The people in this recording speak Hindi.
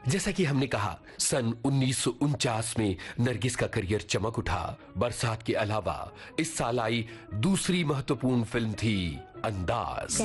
जैसा कि हमने कहा, सन 1949 में नरगिस का करियर चमक उठा। बरसात के अलावा इस साल आई दूसरी महत्वपूर्ण फिल्म थी अंदाज।